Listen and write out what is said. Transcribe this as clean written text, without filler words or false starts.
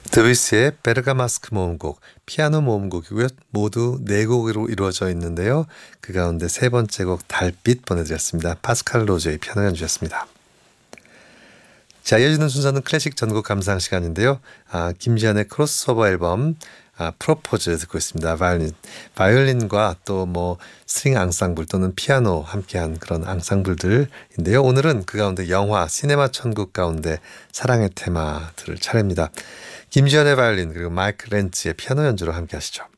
드비스의 베르가마스크 모음곡, 피아노 모음곡이고요. 모두 4곡으로 이루어져 있는데요. 그 가운데 세 번째 곡 달빛 보내드렸습니다. 파스칼 로제의 피아노 연주였습니다. 자, 이어지는 순서는 클래식 전곡 감상 시간인데요. 김지한의 크로스오버 앨범 프로포즈 듣고 있습니다. 바이올린과 또 스트링 앙상블 또는 피아노 함께한 그런 앙상블들인데요. 오늘은 그 가운데 영화 시네마 천국 가운데 사랑의 테마 들을 차례입니다. 김지현의 바이올린 그리고 마이크 렌츠의 피아노 연주로 함께 하시죠.